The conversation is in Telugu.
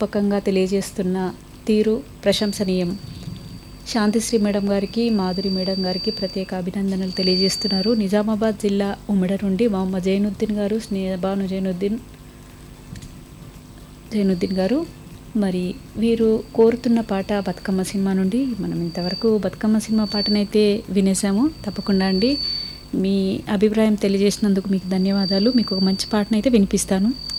సమర్పకంగా తెలియజేస్తున్న తీరు ప్రశంసనీయం. శాంతిశ్రీ మేడం గారికి, మాధురి మేడం గారికి ప్రత్యేక అభినందనలు తెలియజేస్తున్నారు. నిజామాబాద్ జిల్లా ఉమ్మడ నుండి మొహమ్మద్ జైనుద్దీన్ గారు, స్నేహబాను జైనుద్దీన్ గారు. మరి వీరు కోరుతున్న పాట బతుకమ్మ సినిమా నుండి. మనం ఇంతవరకు బతుకమ్మ సినిమా పాటనైతే వినేసాము. తప్పకుండా అండి మీ అభిప్రాయం తెలియజేసినందుకు మీకు ధన్యవాదాలు. మీకు ఒక మంచి పాటనైతే వినిపిస్తాను.